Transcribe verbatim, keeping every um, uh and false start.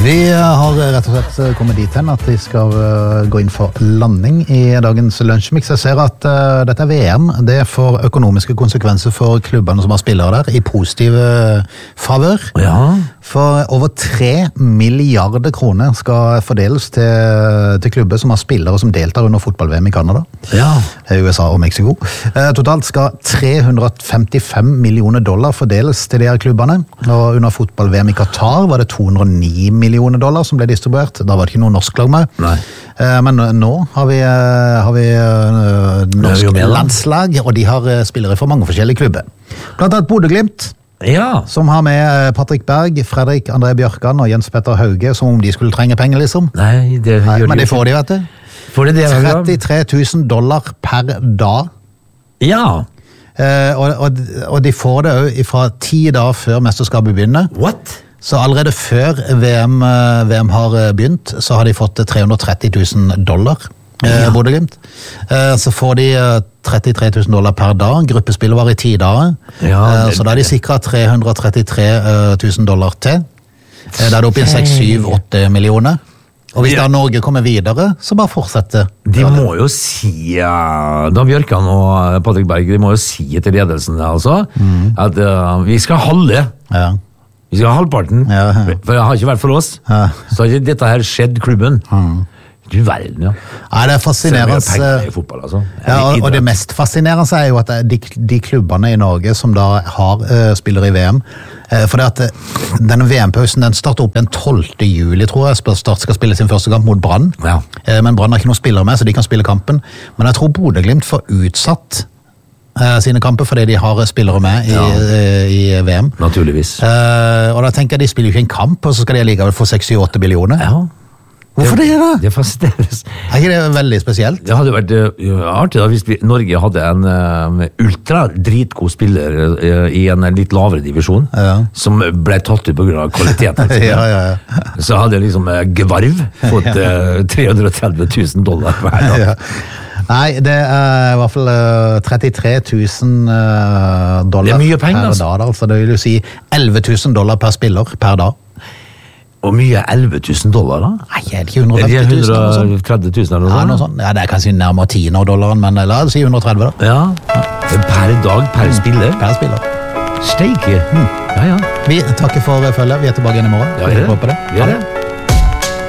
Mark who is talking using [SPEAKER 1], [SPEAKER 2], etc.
[SPEAKER 1] Vi har rett og slett kommet dit hen at vi skal gå inn for landing i dagens lunsjmix. Jeg ser at uh, dette er V M. Det får økonomiske konsekvenser for klubbene som har spillere der, i positiv favør.
[SPEAKER 2] Ja.
[SPEAKER 1] For over tre milliarder kroner skal fordeles til, til klubber som har spillere som deltar under fotball-V M i Canada,
[SPEAKER 2] Ja.
[SPEAKER 1] U S A og Mexico. Uh, totalt skal tre hundre femtifem millioner dollar fordeles til de her klubbene, og under fotball-V M i Qatar var det to hundre og ni millioner dollar som ble distribuert. Da var det ikke noe norsk lag med.
[SPEAKER 2] Nei.
[SPEAKER 1] Eh, men nå har vi, eh, har vi eh, norsk
[SPEAKER 2] med,
[SPEAKER 1] landslag, og de har eh, spillere for mange forskjellige klubber. Blant annet Bodø Glimt,
[SPEAKER 2] Ja.
[SPEAKER 1] som har med eh, Patrick Berg, Fredrik André Bjørkan og Jens Petter Hauge, som om de skulle trenge penger, liksom.
[SPEAKER 2] Nei, det
[SPEAKER 1] Nei,
[SPEAKER 2] gjør
[SPEAKER 1] men
[SPEAKER 2] de
[SPEAKER 1] det får de, vet du.
[SPEAKER 2] Får de det?
[SPEAKER 1] trettitre tusen dollar per dag.
[SPEAKER 2] Ja.
[SPEAKER 1] Eh, og, og, og de får det jo fra ti dager før mesterskapet begynner.
[SPEAKER 2] What?
[SPEAKER 1] Så allerede før V M, V M har begynt, så har de fått tre hundre og tretti tusen dollar, eh,
[SPEAKER 2] Ja.
[SPEAKER 1] Bodø Glimt. Eh, så får de eh, trettitre tusen dollar per dag, gruppespillet var i ti dager,
[SPEAKER 2] Ja,
[SPEAKER 1] eh,
[SPEAKER 2] det-
[SPEAKER 1] så da har de sikret tre hundre og trettitre tusen dollar til. Eh, da er det opp i seks, syv, åtte millioner. Og hvis
[SPEAKER 2] Ja.
[SPEAKER 1] da Norge kommer videre, så bare fortsette.
[SPEAKER 2] De må jo si, ja, da Bjørkan og Patrick Berg, de må jo si til ledelsen altså, at uh, vi skal halve.
[SPEAKER 1] Ja.
[SPEAKER 2] Vi skal ha halvparten,
[SPEAKER 1] Ja, ja.
[SPEAKER 2] for det har ikke vært for oss.
[SPEAKER 1] Ja.
[SPEAKER 2] Så har ikke dette her skjedd klubben. Du verden, ja.
[SPEAKER 1] Nei, det er
[SPEAKER 2] Selv om vi har
[SPEAKER 1] fascinerende.
[SPEAKER 2] penger i fotball, altså.
[SPEAKER 1] Ja, og, og det
[SPEAKER 2] Idrett.
[SPEAKER 1] mest fascinerende er jo at de, de klubbene i Norge som da har uh, spillere i V M, uh, for det at uh, denne V M-pausen den starter opp den tolvte juli, tror jeg, Start skal spille sin første kamp mot Brann.
[SPEAKER 2] Ja.
[SPEAKER 1] Uh, men Brann har ikke noen spillere med, så de kan spille kampen. Men jeg tror Bodø Glimt får utsatt uh, sine kamper fordi de har spillere med i,
[SPEAKER 2] Ja.
[SPEAKER 1] uh, i V M.
[SPEAKER 2] Naturligvis.
[SPEAKER 1] Uh, og da tenker jeg de spiller jo ikke en kamp, og så skal de likevel få seks til åtte millioner.
[SPEAKER 2] Ja.
[SPEAKER 1] Hvorfor det da?
[SPEAKER 2] Det er fascinerende.
[SPEAKER 1] Er ikke det veldig spesielt?
[SPEAKER 2] Det hadde vært uh, artig da, hvis vi, Norge hadde en uh, ultra dritgod spiller uh, i en litt lavere divisjon,
[SPEAKER 1] Ja.
[SPEAKER 2] som ble tatt ut på grunn av kvaliteten.
[SPEAKER 1] Ja, ja, ja.
[SPEAKER 2] Så hadde liksom uh, Gvarv fått uh, tre hundre og tretti tusen dollar hver dag.
[SPEAKER 1] Ja. Nei, det er i hvert fall uh, trettitre tusen uh, dollar
[SPEAKER 2] Det er mye penger,
[SPEAKER 1] per
[SPEAKER 2] altså.
[SPEAKER 1] dag. Altså. Det vil jo si elleve tusen dollar per spiller per dag.
[SPEAKER 2] Og mye er elleve tusen dollar da?
[SPEAKER 1] Nei, er det ikke
[SPEAKER 2] Er det
[SPEAKER 1] hundre og femti tusen? eller noe sånt?
[SPEAKER 2] hundre og tretti tusen eller
[SPEAKER 1] Ja,
[SPEAKER 2] noe
[SPEAKER 1] noe
[SPEAKER 2] sånt?
[SPEAKER 1] sånt. Ja, det er kanskje nærmere tiende av dollaren, men la oss si hundre og tretti da.
[SPEAKER 2] Ja. Per dag, per spiller.
[SPEAKER 1] Per spiller.
[SPEAKER 2] Steike. Ja, ja.
[SPEAKER 1] Vi takker for følget. Vi er tilbake igjen i morgen.
[SPEAKER 2] Ja, gjør det.
[SPEAKER 1] Håper det.
[SPEAKER 2] Gjør
[SPEAKER 1] Ha
[SPEAKER 2] det.